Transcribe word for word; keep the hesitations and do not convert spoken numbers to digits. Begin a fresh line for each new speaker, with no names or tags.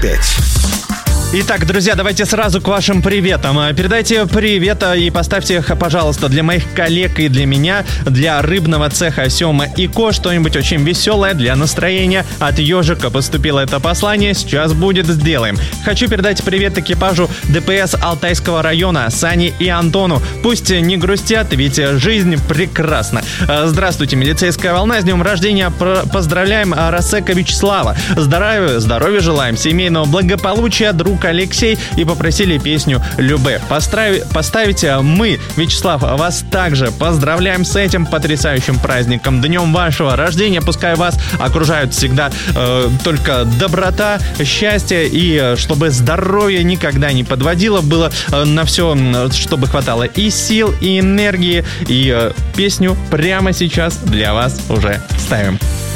пять.
Итак, друзья, давайте сразу к вашим приветам. Передайте привет и поставьте их, пожалуйста, для моих коллег и для меня, для рыбного цеха Сёма и Ко, что-нибудь очень веселое для настроения. От ежика поступило это послание, сейчас будет, сделаем. Хочу передать привет экипажу ДПС Алтайского района, Сане и Антону. Пусть не грустят, ведь жизнь прекрасна. Здравствуйте, милицейская волна, с днем рождения поздравляем Расека Вячеслава. Здоровья, здоровья желаем, семейного благополучия, друг Алексей, и попросили песню «Любэ». Поставить, поставите мы, Вячеслав, вас также поздравляем с этим потрясающим праздником, днем вашего рождения. Пускай вас окружают всегда э, только доброта, счастье, и э, чтобы здоровье никогда не подводило, было э, на все, чтобы хватало и сил, и энергии. И э, песню прямо сейчас для вас уже ставим.